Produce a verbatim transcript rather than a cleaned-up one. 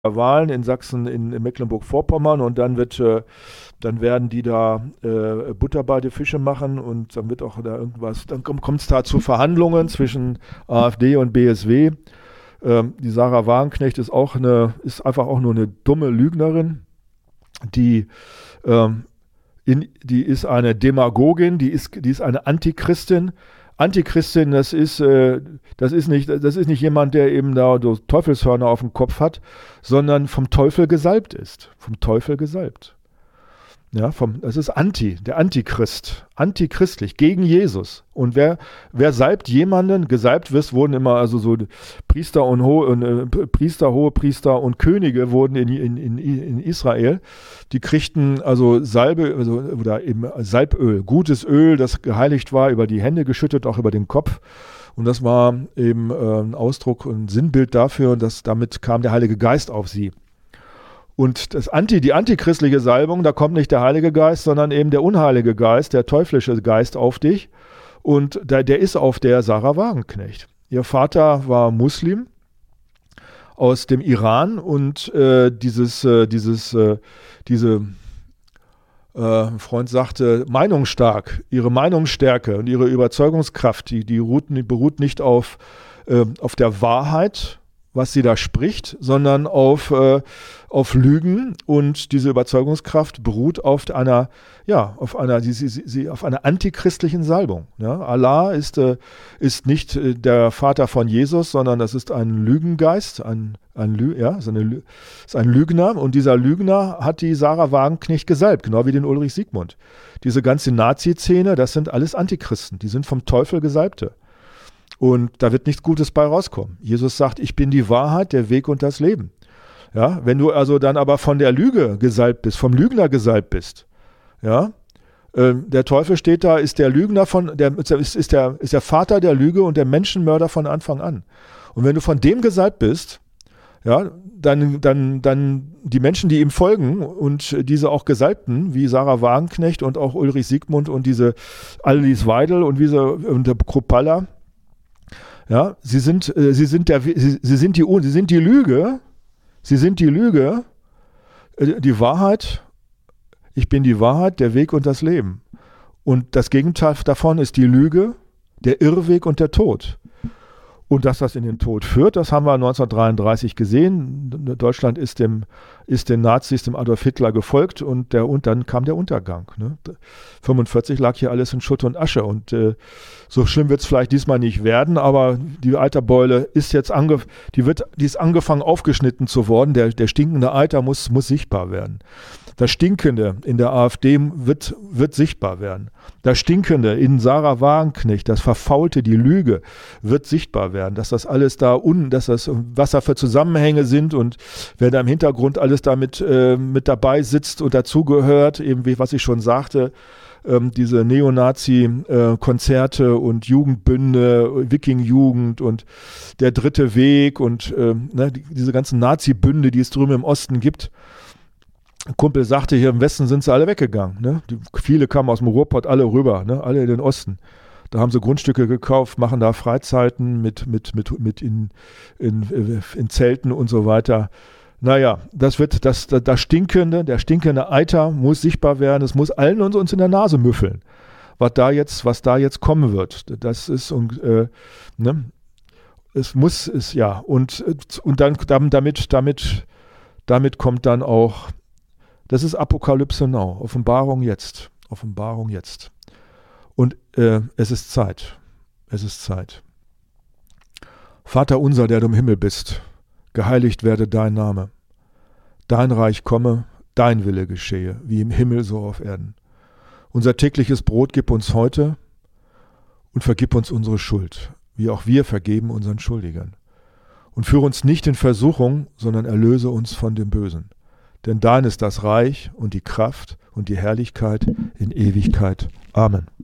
Wahlen in Sachsen, in, in Mecklenburg-Vorpommern und dann wird, äh, dann werden die da äh, Butter bei die Fische machen und dann wird auch da irgendwas, dann kommt es da zu Verhandlungen zwischen AfD und B S W. Ähm, die Sarah Wagenknecht ist auch eine, ist einfach auch nur eine dumme Lügnerin, die ähm, in, die ist eine Demagogin, die ist, die ist eine Antichristin. Antichristin, das ist, äh, das ist nicht, das ist nicht jemand, der eben da so Teufelshörner auf dem Kopf hat, sondern vom Teufel gesalbt ist. Vom Teufel gesalbt. Ja, vom, das ist Anti, der Antichrist, antichristlich, gegen Jesus. Und wer, wer salbt jemanden, gesalbt wirst, wurden immer also so Priester und, Ho, und äh, Priester, Hohepriester und Könige wurden in, in, in, in Israel, die kriegten also Salbe also, oder eben Salböl, gutes Öl, das geheiligt war, über die Hände geschüttet, auch über den Kopf. Und das war eben äh, ein Ausdruck und ein Sinnbild dafür, dass damit kam der Heilige Geist auf sie. Und das Anti, die antichristliche Salbung, da kommt nicht der Heilige Geist, sondern eben der unheilige Geist, der teuflische Geist auf dich. Und der, der ist auf der Sarah Wagenknecht. Ihr Vater war Muslim aus dem Iran und äh, dieses, äh, dieses, äh, diese, äh, ein Freund sagte, meinungsstark, ihre Meinungsstärke und ihre Überzeugungskraft, die, die, ruht, die beruht nicht auf, äh, auf der Wahrheit, was sie da spricht, sondern auf, äh, auf Lügen, und diese Überzeugungskraft beruht auf einer, ja, auf einer, sie, sie, sie, auf einer antichristlichen Salbung. Ja? Allah ist, äh, ist nicht äh, der Vater von Jesus, sondern das ist ein Lügengeist, ein, ein, Lü ja, ist, eine, ist ein Lügner, und dieser Lügner hat die Sarah Wagenknecht gesalbt, genau wie den Ulrich Siegmund. Diese ganze Nazi-Szene, das sind alles Antichristen, die sind vom Teufel Gesalbte. Und da wird nichts Gutes bei rauskommen. Jesus sagt, ich bin die Wahrheit, der Weg und das Leben. Ja, wenn du also dann aber von der Lüge gesalbt bist, vom Lügner gesalbt bist, ja, äh, der Teufel steht da, ist der Lügner von, der ist, ist, der, ist der Vater der Lüge und der Menschenmörder von Anfang an. Und wenn du von dem gesalbt bist, ja, dann, dann, dann die Menschen, die ihm folgen und diese auch Gesalbten, wie Sarah Wagenknecht und auch Ulrich Siegmund und diese Alice Weidel und, diese, und der Kruppalla, ja, sie sind, äh, sie sind der, sie, sie sind die, sie sind die Lüge, sie sind die Lüge, äh, die Wahrheit. Ich bin die Wahrheit, der Weg und das Leben. Und das Gegenteil davon ist die Lüge, der Irrweg und der Tod. Und dass das in den Tod führt, das haben wir neunzehnhundertdreiunddreißig gesehen. Deutschland ist dem, ist den Nazis, dem Adolf Hitler gefolgt, und, der, und dann kam der Untergang. Ne? fünfundvierzig lag hier alles in Schutt und Asche, und äh, so schlimm wird es vielleicht diesmal nicht werden, aber die Eiterbeule ist jetzt ange, die wird, die ist angefangen aufgeschnitten zu worden. Der, der stinkende Eiter muss, muss sichtbar werden. Das Stinkende in der AfD wird, wird sichtbar werden. Das Stinkende in Sarah Wagenknecht, das Verfaulte, die Lüge, wird sichtbar werden. Dass das alles da unten, dass das, was da für Zusammenhänge sind und wer da im Hintergrund alles damit äh, mit dabei sitzt und dazugehört, eben wie was ich schon sagte, ähm, diese Neonazi-Konzerte äh, und Jugendbünde, Wiking-Jugend und der dritte Weg und äh, ne, die, diese ganzen Nazi-Bünde, die es drüben im Osten gibt. Ein Kumpel sagte, hier im Westen sind sie alle weggegangen. Ne? Die, viele kamen aus dem Ruhrpott alle rüber, ne? Alle in den Osten. Da haben sie Grundstücke gekauft, machen da Freizeiten mit, mit, mit, mit in, in, in Zelten und so weiter. Naja, das wird, das, das, das Stinkende, der stinkende Eiter muss sichtbar werden. Es muss allen uns, uns in der Nase müffeln, was da jetzt, was da jetzt kommen wird. Das ist, und, äh, ne? Es muss, es, ja, und, und dann, damit, damit, damit kommt dann auch, das ist Apokalypse Now, Offenbarung jetzt, Offenbarung jetzt. Und äh, es ist Zeit, es ist Zeit. Vater unser, der du im Himmel bist, geheiligt werde dein Name. Dein Reich komme, dein Wille geschehe, wie im Himmel so auf Erden. Unser tägliches Brot gib uns heute und vergib uns unsere Schuld, wie auch wir vergeben unseren Schuldigern. Und führe uns nicht in Versuchung, sondern erlöse uns von dem Bösen. Denn dein ist das Reich und die Kraft und die Herrlichkeit in Ewigkeit. Amen.